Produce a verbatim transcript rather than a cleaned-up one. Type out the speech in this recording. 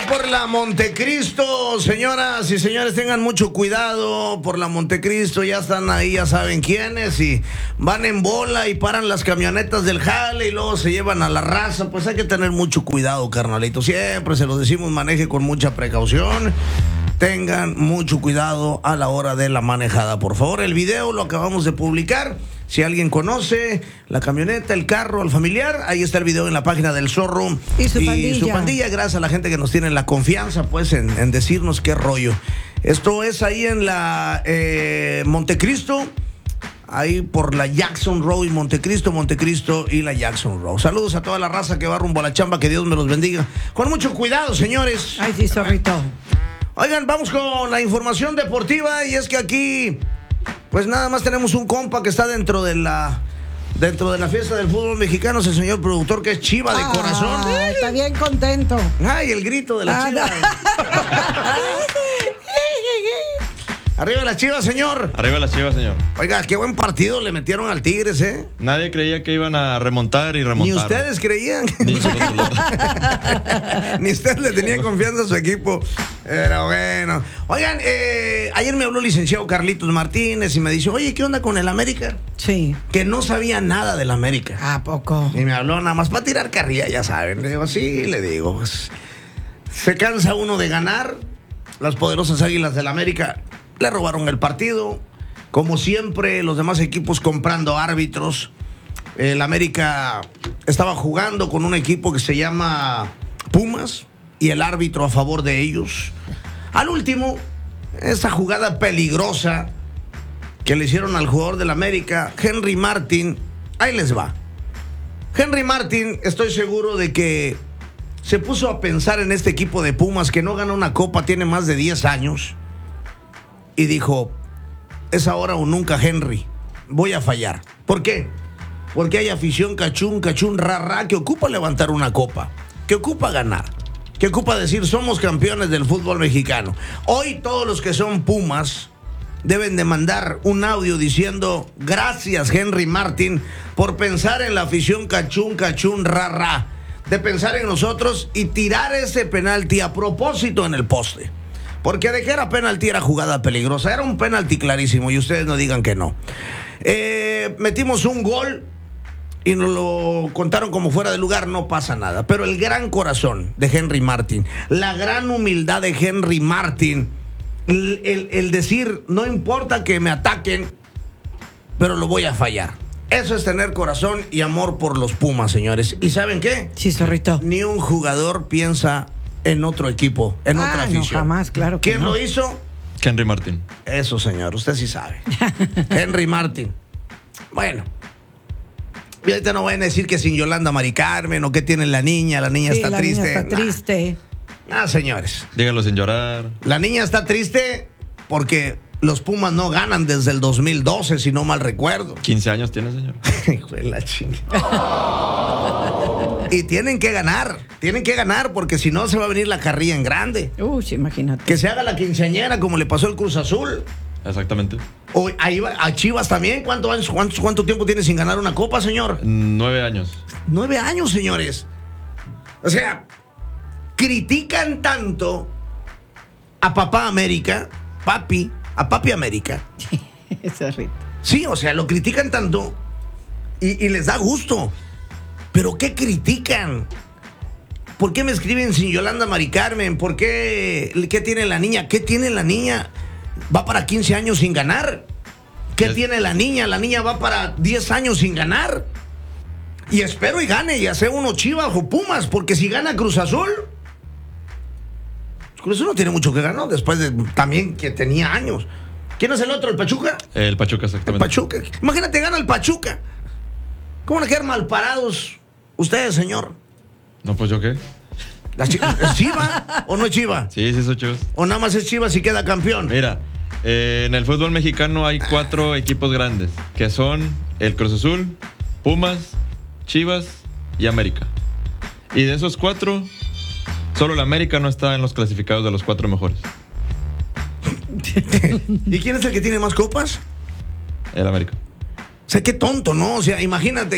por la Montecristo, señoras y señores, tengan mucho cuidado por la Montecristo, ya están ahí, ya saben quiénes, y van en bola y paran las camionetas del jale y luego se llevan a la raza. Pues hay que tener mucho cuidado, carnalito, siempre se lo decimos, maneje con mucha precaución. Tengan mucho cuidado a la hora de la manejada, por favor. El video lo acabamos de publicar. Si alguien conoce la camioneta, el carro, el familiar, ahí está el video en la página del Zorro. Y su y pandilla. su pandilla, gracias a la gente que nos tiene la confianza, pues, en, en decirnos qué rollo. Esto es ahí en la eh, Montecristo, ahí por la Jackson Road y Montecristo, Montecristo y la Jackson Road. Saludos a toda la raza que va rumbo a la chamba, que Dios me los bendiga. Con mucho cuidado, señores. Ay, sí, zorrito. Oigan, vamos con la información deportiva, y es que aquí, pues nada más tenemos un compa que está dentro de la dentro de la fiesta del fútbol mexicano, es el señor productor, que es Chiva de Ah, corazón. Está bien contento. Ay, el grito de la Ah, Chiva. Arriba las Chivas, señor. Arriba las Chivas, señor. Oiga, qué buen partido le metieron al Tigres, ¿eh? Nadie creía que iban a remontar y remontar. Ni ustedes creían. Ni nosotros. Ni ustedes le tenían confianza a su equipo. Pero bueno. Oigan, eh, ayer me habló el licenciado Carlitos Martínez y me dice, oye, ¿qué onda con el América? Sí. Que no sabía nada del América. ¿A poco? Y me habló nada más para tirar carrilla, ya saben. Le digo, sí, le digo. Pues, se cansa uno de ganar. Las poderosas Águilas del América le robaron el partido. Como siempre, los demás equipos comprando árbitros. El América estaba jugando con un equipo que se llama Pumas y el árbitro a favor de ellos. Al último, esa jugada peligrosa que le hicieron al jugador del América, Henry Martin, ahí les va. Henry Martin, estoy seguro de que se puso a pensar en este equipo de Pumas que no gana una copa, tiene más de diez años. Y dijo, es ahora o nunca, Henry, voy a fallar. ¿Por qué? Porque hay afición cachún, cachún, ra, ra, que ocupa levantar una copa, que ocupa ganar, que ocupa decir, somos campeones del fútbol mexicano. Hoy todos los que son Pumas deben de mandar un audio diciendo, gracias, Henry Martin, por pensar en la afición cachún, cachún, ra, ra, de pensar en nosotros y tirar ese penalti a propósito en el poste. Porque de que era penalti, era jugada peligrosa. Era un penalti clarísimo, y ustedes no digan que no. Eh, metimos un gol y nos lo contaron como fuera de lugar, no pasa nada. Pero el gran corazón de Henry Martin, la gran humildad de Henry Martin, el, el, el decir, no importa que me ataquen, pero lo voy a fallar. Eso es tener corazón y amor por los Pumas, señores. ¿Y saben qué? Sí, zorrito. Ni un jugador piensa en otro equipo, en Ah, otra no, afición. jamás, claro que ¿Quién no. lo hizo? Henry Martin. Eso, señor, usted sí sabe. Henry Martin. Bueno. Y ahorita no vayan a decir que sin Yolanda Mari Carmen o que tiene la niña, la niña Sí, está la triste. niña está Nah. triste. Ah, señores. Dígalo sin llorar. La niña está triste porque los Pumas no ganan desde el dos mil doce, si no mal recuerdo. quince años tiene, señor. Hijo de la chingada. Y tienen que ganar, tienen que ganar, porque si no se va a venir la carrilla en grande. Uy, imagínate. Que se haga la quinceañera como le pasó al Cruz Azul. Exactamente. O ahí va, a Chivas también. ¿Cuánto, años- cuánto, ¿Cuánto tiempo tiene sin ganar una copa, señor? Nueve años. Nueve años, señores. O sea, critican tanto a papá América, papi, a papi América. Zorrito. Sí, o sea, lo critican tanto y, y les da gusto. ¿Pero qué critican? ¿Por qué me escriben sin Yolanda Mari Carmen? ¿Por qué? ¿Qué tiene la niña? ¿Qué tiene la niña? Va para quince años sin ganar. ¿Qué Es... tiene la niña? La niña va para diez años sin ganar. Y espero y gane, y hace uno Chivas o Pumas, porque si gana Cruz Azul, Cruz Azul no tiene mucho que ganar, después de también que tenía años. ¿Quién es el otro? ¿El Pachuca? El Pachuca, El exactamente. Pachuca. Imagínate, gana el Pachuca. ¿Cómo van a quedar mal parados ustedes, señor? No, pues yo qué. ¿La chi- ¿Es Chiva o no es Chiva? Sí, sí, soy Chivas. ¿O nada más es Chivas y queda campeón? Mira, eh, en el fútbol mexicano hay cuatro equipos grandes, que son el Cruz Azul, Pumas, Chivas y América. Y de esos cuatro, solo el América no está en los clasificados de los cuatro mejores. ¿Y quién es el que tiene más copas? El América. O sea, qué tonto, ¿no? O sea, imagínate